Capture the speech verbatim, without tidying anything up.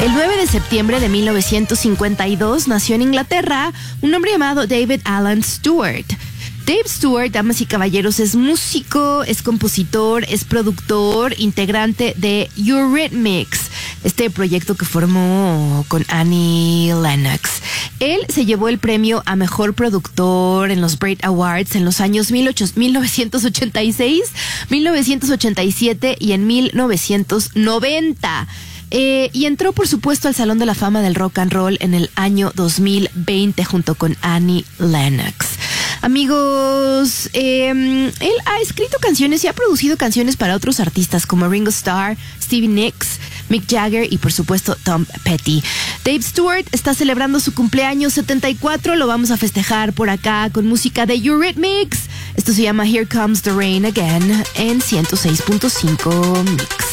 El nueve de septiembre de mil novecientos cincuenta y dos nació en Inglaterra un hombre llamado David Alan Stewart. Dave Stewart, damas y caballeros, es músico, es compositor, es productor, integrante de Eurythmics, este proyecto que formó con Annie Lennox. Él se llevó el premio a Mejor Productor en los Brit Awards en los años mil novecientos ochenta y seis, mil novecientos ochenta y siete y en mil novecientos noventa. Eh, y entró, por supuesto, al Salón de la Fama del Rock and Roll en el año dos mil veinte junto con Annie Lennox. Amigos, eh, él ha escrito canciones y ha producido canciones para otros artistas como Ringo Starr, Stevie Nicks, Mick Jagger y por supuesto Tom Petty. Dave Stewart está celebrando su cumpleaños setenta y cuatro, lo vamos a festejar por acá con música de Eurythmics. Esto se llama Here Comes the Rain Again en ciento seis punto cinco Mix.